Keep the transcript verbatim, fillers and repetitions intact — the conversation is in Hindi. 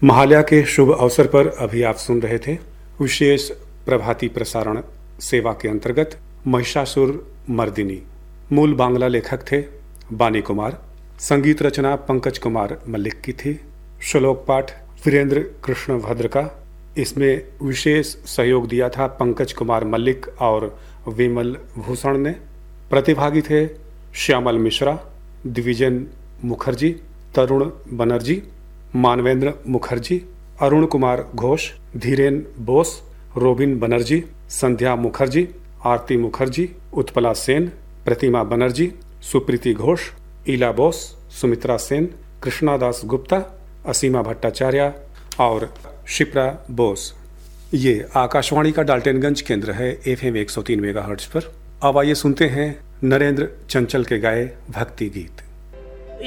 महालया के शुभ अवसर पर अभी आप सुन रहे थे विशेष प्रभाती प्रसारण सेवा के अंतर्गत महिषासुर मर्दिनी। मूल बांग्ला लेखक थे बानी कुमार। संगीत रचना पंकज कुमार मल्लिक की थी। श्लोक पाठ वीरेंद्र कृष्ण भद्र का। इसमें विशेष सहयोग दिया था पंकज कुमार मल्लिक और विमल भूषण ने। प्रतिभागी थे श्यामल मिश्रा, द्विजन मुखर्जी, तरुण बनर्जी, मानवेंद्र मुखर्जी, अरुण कुमार घोष, धीरेन बोस, रोबिन बनर्जी, संध्या मुखर्जी, आरती मुखर्जी, उत्पला सेन, प्रतिमा बनर्जी, सुप्रीति घोष, इला बोस, सुमित्रा सेन, कृष्णा दास गुप्ता, असीमा भट्टाचार्य और शिप्रा बोस। ये आकाशवाणी का डाल्टनगंज केंद्र है एफ एम एक सौ तीन मेगाहर्ट्ज पर। अब आइए सुनते हैं नरेंद्र चंचल के गाए भक्ति गीत।